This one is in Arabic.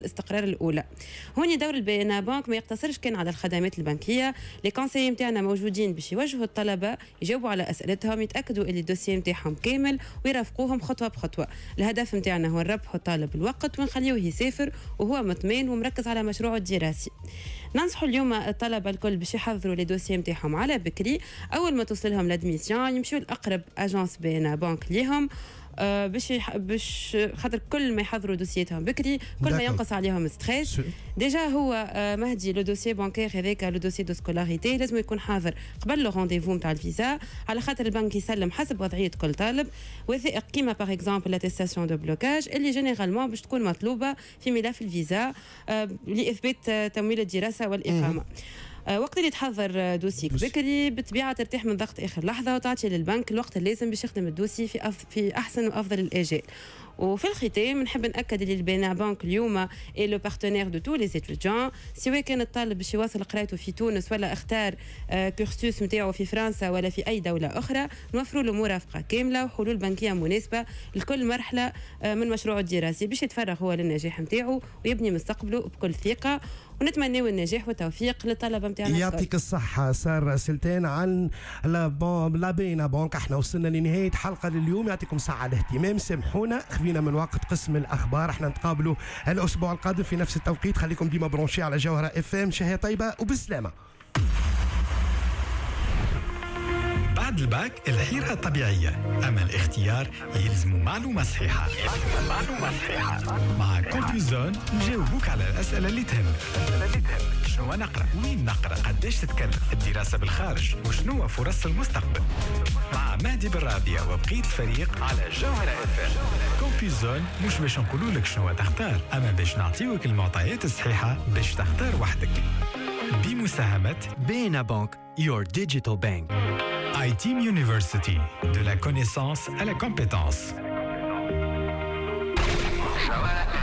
الاستقرار الأولى. هوني دور البينا بانك ما يقتصرش كان على الخدمات البنكية. لي كونسيي نتاعنا موجودين باش يوجهوا الطلبة يجاوبوا على أسئلتهم، يتأكدوا اللي الدوسيي نتاعهم كامل ويرافقوهم خطوة بخطوة. الهدف نتاعنا هو نربحوا الطالب الوقت ونخليوه يسافر وهو مطمئن ومركز على مشروعه الدراسي. ننصحوا اليوم الطلبة الكل باش يحضروا لي دوسيي نتاعهم على بكري. أول ما توصل لهم لادميسيون يمشوا لأقرب أجانس بينا بانك ليهم باش خاطر كل ما يحضروا دوسيتهم بكري كل ما ينقص عليهم ستريس. ديجا هو مهدي لو دوسيي بانكير هذاك لو دوسيي دو سكولاريتي لازم يكون حاضر قبل لو رونديفو نتاع الفيزا، على خاطر البنك يسلم حسب وضعيه كل طالب وثائق كيما باغ اكزومبل لاتيستاسيون دو بلوكاج اللي جينيرالمون باش تكون مطلوبه في ملف الفيزا لاثبات تمويل الدراسه والاقامه. وقت اللي تحضر دوسيك بكري بالطبيعه ترتاح من ضغط اخر لحظه وتعطي للبنك الوقت اللازم باش يخدم الدوسي في احسن وافضل الاجال. وفي الختام نحب ناكد اللي البينا بانك اليوم اي لو بارتنير دو تو لي ستوديون، سواء كان الطالب باش يواصل قرايته في تونس ولا اختار كورسوس نتاعو في فرنسا ولا في اي دوله اخرى، نوفروا له مرافقه كامله وحلول بنكيه مناسبه لكل مرحله من مشروعه الدراسي باش يتفرغ هو للنجاح نتاعو ويبني مستقبله بكل ثقه. ونتمنى النجاح والتوفيق للطلبه نتاعنا. يعطيك الصحة. سار سلطان عن لا بينا بانك. احنا وصلنا لنهاية حلقة لليوم، يعطيكم الصحة على الاهتمام. سامحونا خذينا من وقت قسم الأخبار. احنا نتقابلوا الأسبوع القادم في نفس التوقيت. خليكم ديما برونشي على جوهرة اف ام. شهية طيبة وبالسلامة. بعد الباك الحيرة طبيعية، أما الاختيار يلزم معلومة صحيحة. مع كومبيوزون نجاوبوك على الأسئلة اللي تهمك. شنو نقرأ، وين نقرأ، قديش تتكلف، الدراسة بالخارج وشنو فرص المستقبل. مع مهدي بالرابية وبقية الفريق على جوهرة اف ام. كومبيوزون مش باش نقولوا لك شنو تختار، أما باش نعطيوك المعطيات الصحيحة باش تختار وحدك. بمساهمة بينا بانك Your Digital Bank. iTeam University, de la connaissance à la compétence.